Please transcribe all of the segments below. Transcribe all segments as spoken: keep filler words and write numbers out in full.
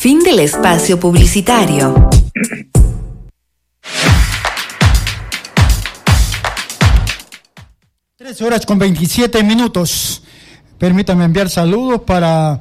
Fin del espacio publicitario. Tres horas con veintisiete minutos. Permítame enviar saludos para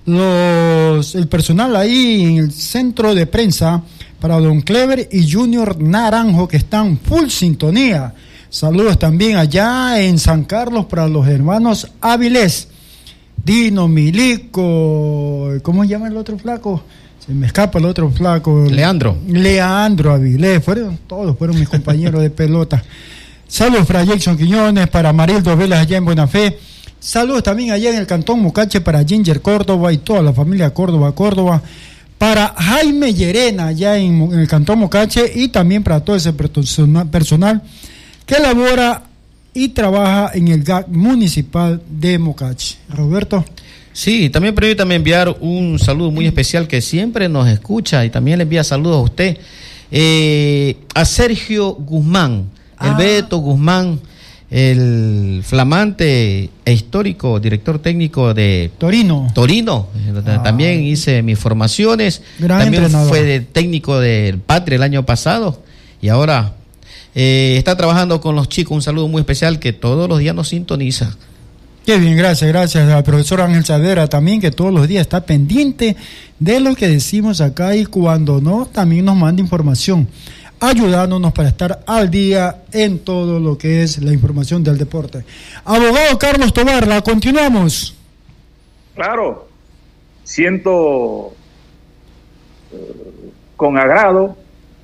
los el personal ahí en el centro de prensa, para Don Clever y Junior Naranjo, que están full sintonía. Saludos también allá en San Carlos para los hermanos Áviles, Dino, Milico, ¿cómo se llama el otro flaco? Se me escapa el otro flaco. Leandro. Leandro Avilés, fueron todos, fueron mis compañeros de pelota. Saludos para Jackson Quiñones, para Marildo Velas allá en Buena Fe. Saludos también allá en el Cantón Mocache para Ginger Córdoba y toda la familia Córdoba, Córdoba. Para Jaime Llerena allá en, en el Cantón Mocache, y también para todo ese personal, personal que labora y trabaja en el G A C municipal de Mocache. Roberto. Sí, también permítame enviar un saludo muy especial que siempre nos escucha y también le envía saludos a usted, eh, a Sergio Guzmán, el ah. Beto Guzmán, el flamante e histórico director técnico de Torino. Torino, ah. También hice mis formaciones, Gran también entrenador. Fue de técnico del Patria el año pasado y ahora eh, está trabajando con los chicos. Un saludo muy especial que todos los días nos sintoniza. Qué bien, gracias, gracias al profesor Ángel Sadera también, que todos los días está pendiente de lo que decimos acá y cuando no, también nos manda información, ayudándonos para estar al día en todo lo que es la información del deporte. Abogado Carlos Tobarra, continuamos. Claro, siento eh, con agrado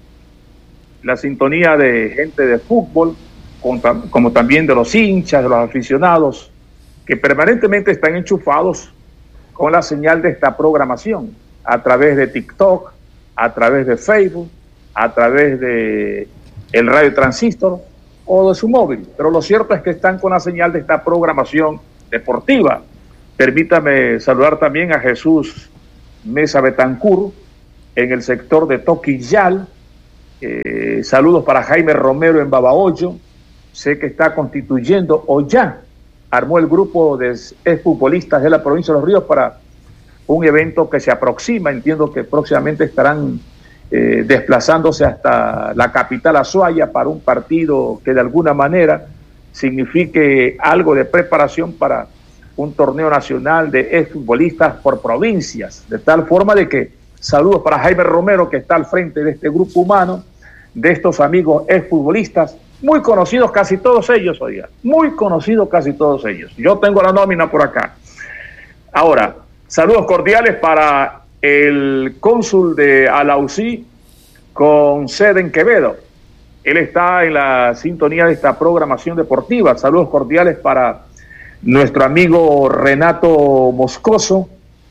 la sintonía de gente de fútbol, con, como también de los hinchas, de los aficionados, que permanentemente están enchufados con la señal de esta programación, a través de TikTok, a través de Facebook, a través de el radio transistor o de su móvil. Pero lo cierto es que están con la señal de esta programación deportiva. Permítame saludar también a Jesús Mesa Betancur en el sector de Toquillal. Eh, saludos para Jaime Romero en Babahoyo. Sé que está constituyendo o ya armó el grupo de exfutbolistas de la provincia de Los Ríos para un evento que se aproxima. Entiendo que próximamente estarán eh, desplazándose hasta la capital Azuaya para un partido que de alguna manera signifique algo de preparación para un torneo nacional de exfutbolistas por provincias, de tal forma de que saludos para Jaime Romero, que está al frente de este grupo humano, de estos amigos exfutbolistas, muy conocidos casi todos ellos, oiga, muy conocidos casi todos ellos. Yo tengo la nómina por acá. Ahora, saludos cordiales para el cónsul de Alausí con sede en Quevedo. Él está en la sintonía de esta programación deportiva. Saludos cordiales para nuestro amigo Renato Moscoso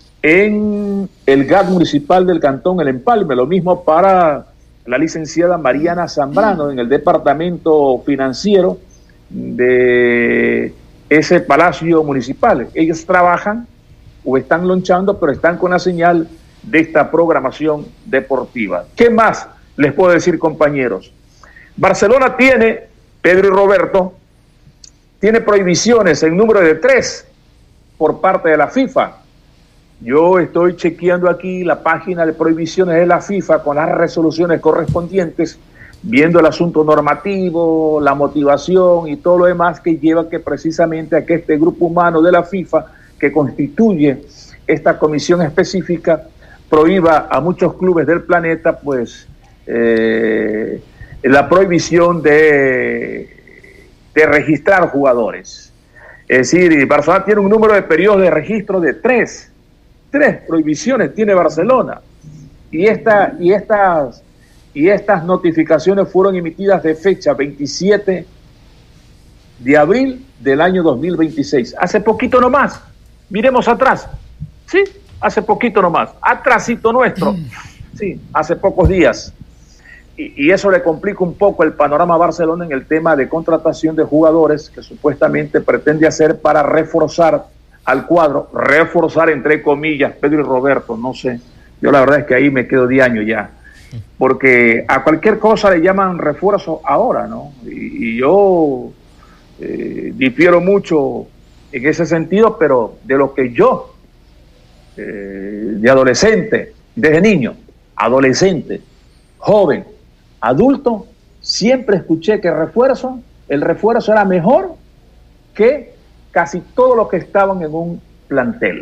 en el G A C municipal del Cantón El Empalme. Lo mismo para la licenciada Mariana Zambrano en el departamento financiero de ese palacio municipal. Ellos trabajan o están lonchando, pero están con la señal de esta programación deportiva. ¿Qué más les puedo decir, compañeros? Barcelona tiene, Pedro y Roberto, tiene prohibiciones en número de tres por parte de la FIFA. Yo estoy chequeando aquí la página de prohibiciones de la FIFA con las resoluciones correspondientes, viendo el asunto normativo, la motivación y todo lo demás que lleva que precisamente a que este grupo humano de la FIFA, que constituye esta comisión específica, prohíba a muchos clubes del planeta, pues, eh, la prohibición de, de registrar jugadores. Es decir, Barcelona tiene un número de periodos de registro de tres. Tres prohibiciones tiene Barcelona. Y, esta, y, estas, y estas notificaciones fueron emitidas de fecha veintisiete de abril del año dos mil veintiséis. Hace poquito nomás. Miremos atrás. Sí, hace poquito nomás. Atrásito nuestro. Sí, hace pocos días. Y, y eso le complica un poco el panorama a Barcelona en el tema de contratación de jugadores que supuestamente pretende hacer para reforzar al cuadro, reforzar entre comillas, Pedro y Roberto, no sé, yo la verdad es que ahí me quedo de año ya, porque a cualquier cosa le llaman refuerzo ahora, ¿no? Y, y yo eh, difiero mucho en ese sentido, pero de lo que yo, eh, de adolescente, Desde niño, adolescente, joven, adulto, siempre escuché que refuerzo, el refuerzo era mejor que casi todos los que estaban en un plantel.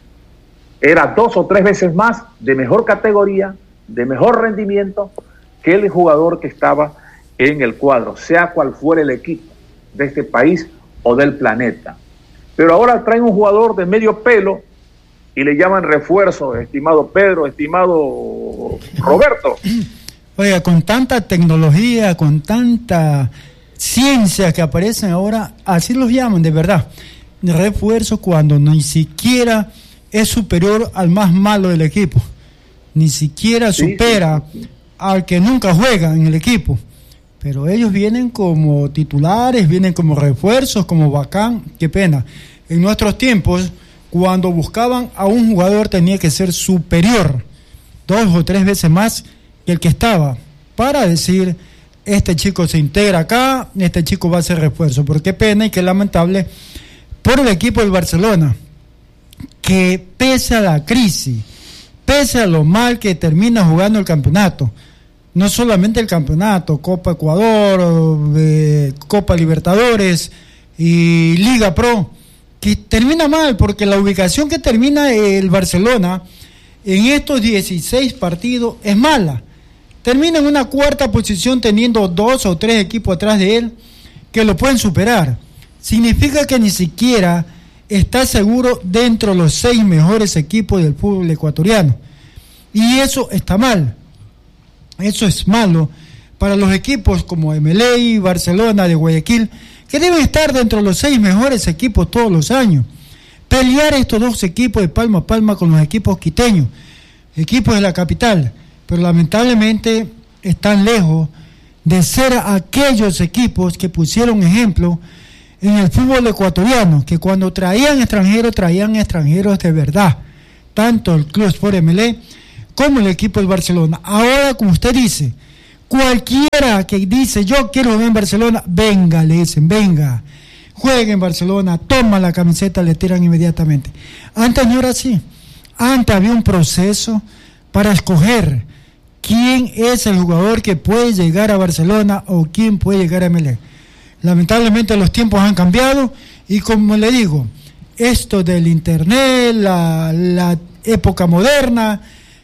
Era dos o tres veces más de mejor categoría, de mejor rendimiento que el jugador que estaba en el cuadro, sea cual fuera el equipo de este país o del planeta. Pero ahora traen un jugador de medio pelo y le llaman refuerzo, estimado Pedro, estimado Roberto. Oiga, con tanta tecnología, con tanta ciencia que aparecen ahora, así los llaman de verdad, refuerzo, cuando ni siquiera es superior al más malo del equipo, ni siquiera Sí, supera sí, sí. al que nunca juega en el equipo, pero ellos vienen como titulares, vienen como refuerzos, como bacán. Qué pena. En nuestros tiempos, cuando buscaban a un jugador, tenía que ser superior, dos o tres veces más que el que estaba, para decir, este chico se integra acá, este chico va a ser refuerzo. Pero qué pena y qué lamentable por el equipo del Barcelona, que pese a la crisis, pese a lo mal que termina jugando el campeonato, no solamente el campeonato, Copa Ecuador, eh, Copa Libertadores y Liga Pro, que termina mal, porque la ubicación que termina el Barcelona en estos dieciséis partidos es mala. Termina en una cuarta posición teniendo dos o tres equipos atrás de él que lo pueden superar. Significa que ni siquiera está seguro dentro de los seis mejores equipos del fútbol ecuatoriano. Y eso está mal. Eso es malo para los equipos como M L A, Barcelona de Guayaquil, que deben estar dentro de los seis mejores equipos todos los años. Pelear estos dos equipos de palma a palma con los equipos quiteños, equipos de la capital, pero lamentablemente están lejos de ser aquellos equipos que pusieron ejemplo en el fútbol ecuatoriano, que cuando traían extranjeros, traían extranjeros de verdad, tanto el Club Sport M L A como el equipo del Barcelona. Ahora, como usted dice, cualquiera que dice yo quiero jugar en Barcelona, venga, le dicen, venga, juegue en Barcelona, toma la camiseta, le tiran inmediatamente. Antes no era así. Antes había un proceso para escoger quién es el jugador que puede llegar a Barcelona o quién puede llegar a M L A. Lamentablemente los tiempos han cambiado y, como le digo, esto del internet, la, la época moderna,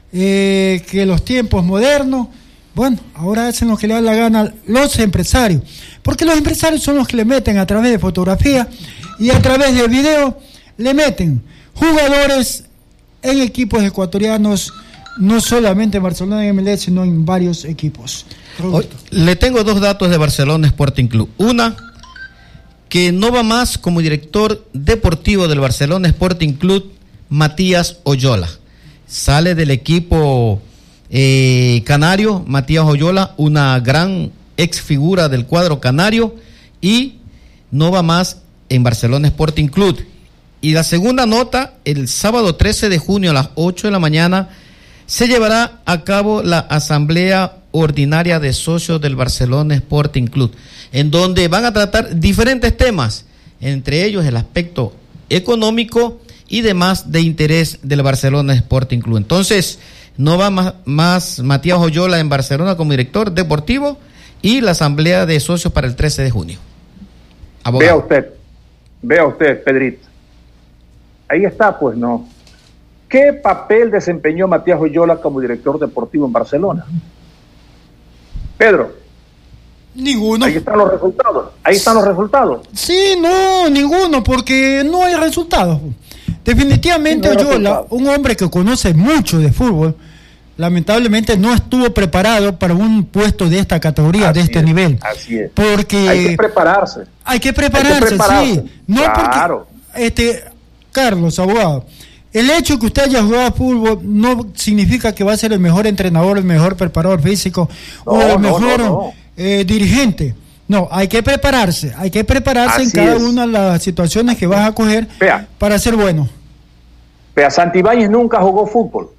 eh, que los tiempos modernos, bueno, ahora hacen lo que le da la gana los empresarios, porque los empresarios son los que le meten a través de fotografía y a través de video, le meten jugadores en equipos ecuatorianos, no solamente en Barcelona y M L A, sino en varios equipos. Hoy, le tengo dos datos de Barcelona Sporting Club. Una, que no va más como director deportivo del Barcelona Sporting Club Matías Oyola. Sale del equipo eh, canario, Matías Oyola, una gran ex figura del cuadro canario, y no va más en Barcelona Sporting Club. Y la segunda nota, el sábado trece de junio a las ocho de la mañana se llevará a cabo la asamblea ordinaria de socios del Barcelona Sporting Club, en donde van a tratar diferentes temas, entre ellos el aspecto económico y demás de interés del Barcelona Sporting Club. Entonces, no va más, más Matías Oyola en Barcelona como director deportivo, y la asamblea de socios para el trece de junio. Abogado. Vea usted, vea usted, Pedrito. Ahí está, pues no. ¿Qué papel desempeñó Matías Oyola como director deportivo en Barcelona? Pedro. Ninguno. Ahí están los resultados. Ahí están los resultados. Sí, no, ninguno, porque no hay resultados. Definitivamente Sí, no hay Oyola, resultados. un hombre que conoce mucho de fútbol, lamentablemente no estuvo preparado para un puesto de esta categoría, Así de este es, nivel. Así es. Porque Hay que prepararse. hay que prepararse, Hay que prepararse. sí. No Claro. porque, este, Carlos, abogado, el hecho que usted haya jugado a fútbol no significa que va a ser el mejor entrenador, el mejor preparador físico o No, el no, mejor no, no. eh, dirigente. No, hay que prepararse, hay que prepararse Así en cada es. una de las situaciones que vas a coger Vea. para ser bueno. Vea, Santibáñez nunca jugó fútbol.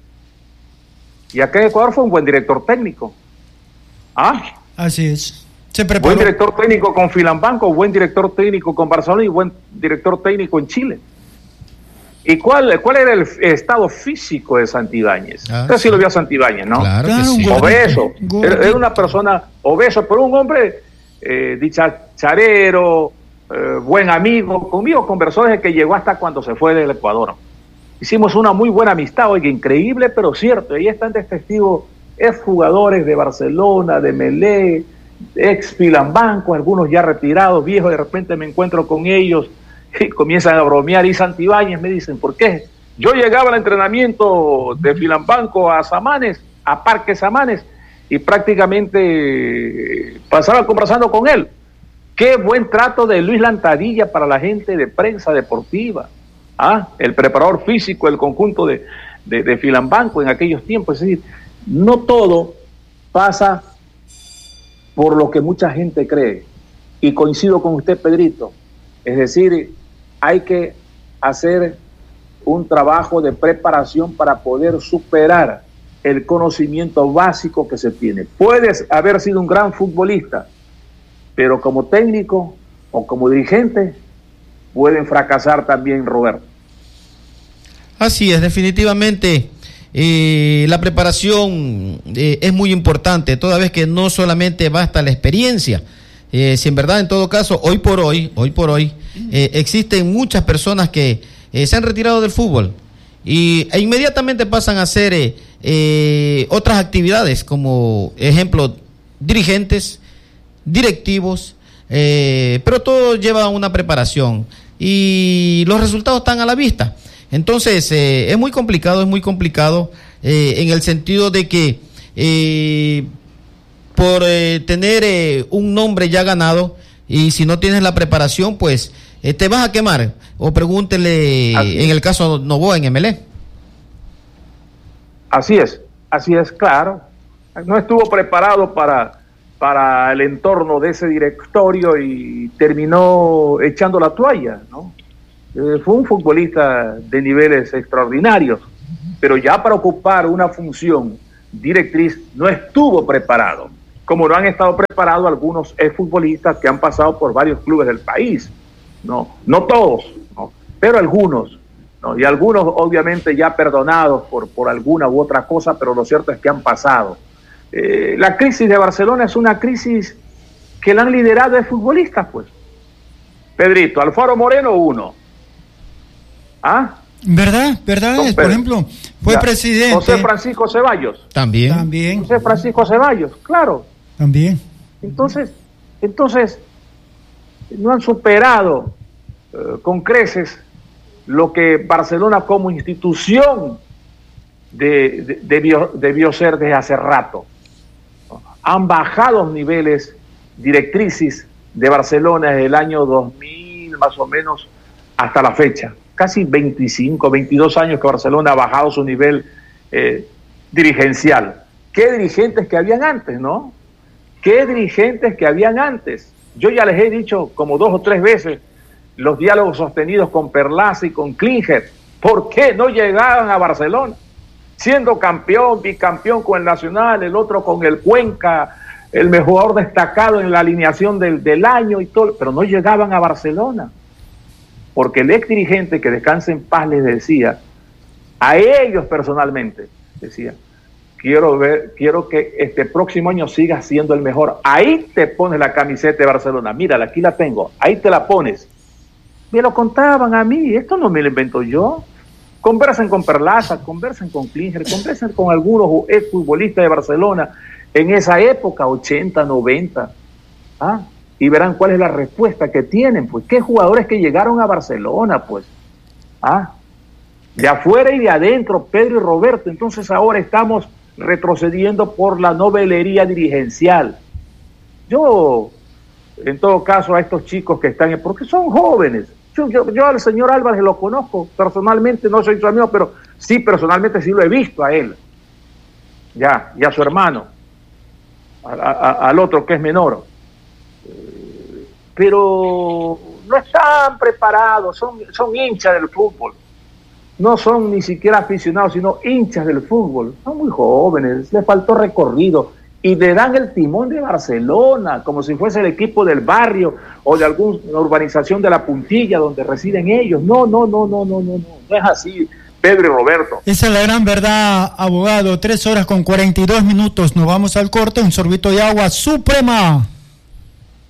Y acá en Ecuador fue un buen director técnico. ¿Ah? Así es. Se Buen preparó. director técnico con Filambanco, buen director técnico con Barcelona y buen director técnico en Chile. ¿Y cuál, cuál era el estado físico de Santibáñez? Ah, Usted sí sí. lo vio a Santibáñez, ¿no? Claro que Claro, sí. un gordito, Obeso. gordito. Era era una persona obeso, pero un hombre eh, dicharachero, eh, buen amigo. Conmigo conversó desde que llegó hasta cuando se fue del Ecuador. Hicimos una muy buena amistad, oiga, increíble, pero cierto. Ahí están de testigos ex jugadores de Barcelona, de Melé, ex Filambanco, algunos ya retirados, viejos. De repente me encuentro con ellos y comienzan a bromear. Y Santibáñez me dicen, ¿por qué? Yo llegaba al entrenamiento de Filambanco a Samanes, a Parque Samanes, y prácticamente pasaba conversando con él. Qué buen trato de Luis Lantadilla para la gente de prensa deportiva. ¿Ah? El preparador físico del conjunto de, de, de Filambanco en aquellos tiempos. Es decir, no todo pasa por lo que mucha gente cree. Y coincido con usted, Pedrito. Es decir, hay que hacer un trabajo de preparación para poder superar el conocimiento básico que se tiene. Puedes haber sido un gran futbolista, pero como técnico o como dirigente pueden fracasar también, Roberto. Así es, definitivamente eh, la preparación eh, es muy importante, toda vez que no solamente basta la experiencia. Eh, si en verdad, en todo caso, hoy por hoy, hoy por hoy, eh, existen muchas personas que eh, se han retirado del fútbol y e inmediatamente pasan a hacer eh, eh, otras actividades, como ejemplo, dirigentes, directivos, eh, pero todo lleva una preparación y los resultados están a la vista. Entonces, eh, es muy complicado, es muy complicado eh, en el sentido de que eh, por eh, tener eh, un nombre ya ganado y si no tienes la preparación, pues eh, te vas a quemar. O pregúntele en el caso Novoa en M L E. Así es, así es, claro. No estuvo preparado para, para el entorno de ese directorio y terminó echando la toalla, ¿no? Eh, fue un futbolista de niveles extraordinarios, pero ya para ocupar una función directriz no estuvo preparado, como no han estado preparados algunos exfutbolistas que han pasado por varios clubes del país. No, no todos, no, pero algunos, ¿no? Y algunos obviamente ya perdonados por, por alguna u otra cosa, pero lo cierto es que han pasado. Eh, la crisis de Barcelona es una crisis que la han liderado de futbolistas, pues. Pedrito, Alfaro Moreno, uno. ¿Ah? ¿Verdad? ¿Verdad? Don Por Pedro. ejemplo, fue Ya. presidente. José Francisco Ceballos. También. También, José Francisco Ceballos, claro. también. Entonces, entonces no han superado eh, con creces lo que Barcelona como institución de, de, debió, debió ser desde hace rato. Han bajado los niveles directrices de Barcelona desde el año dos mil más o menos hasta la fecha. Casi veinticinco, veintidós años que Barcelona ha bajado su nivel eh, dirigencial. ¿Qué dirigentes que habían antes, no? ¿Qué dirigentes que habían antes? Yo ya les he dicho como dos o tres veces los diálogos sostenidos con Perlaza y con Klinger. ¿Por qué no llegaban a Barcelona? Siendo campeón, bicampeón con el Nacional, el otro con el Cuenca, el mejor destacado en la alineación del, del año y todo, pero no llegaban a Barcelona. Porque el ex dirigente, que descanse en paz, les decía, a ellos personalmente, decía, quiero ver, quiero que este próximo año sigas siendo el mejor. Ahí te pones la camiseta de Barcelona. Mírala, aquí la tengo. Ahí te la pones. Me lo contaban a mí. Esto no me lo invento yo. Conversen con Perlaza, conversen con Klinger, conversen con algunos exfutbolistas de Barcelona en esa época, ochenta, noventa. ¿Ah? Y verán cuál es la respuesta que tienen. Pues, ¿qué jugadores que llegaron a Barcelona? Pues, ¿ah? De afuera y de adentro, Pedro y Roberto. Entonces ahora estamos retrocediendo por la novelería dirigencial. Yo, en todo caso, a estos chicos que están, porque son jóvenes. Yo, yo, yo al señor Álvarez lo conozco personalmente, no soy su amigo, pero sí, personalmente sí lo he visto a él. Ya, y a su hermano, a, a, al otro que es menor. Pero no están preparados, son, son hinchas del fútbol. No son ni siquiera aficionados, sino hinchas del fútbol. Son muy jóvenes, les faltó recorrido. y le dan el timón de Barcelona como si fuese el equipo del barrio o de alguna urbanización de la Puntilla donde residen ellos. No, no, no, no, no, no, no, no es así, Pedro y Roberto. Esa es la gran verdad, abogado. Tres horas con cuarenta y dos minutos. Nos vamos al corte, un sorbito de agua suprema.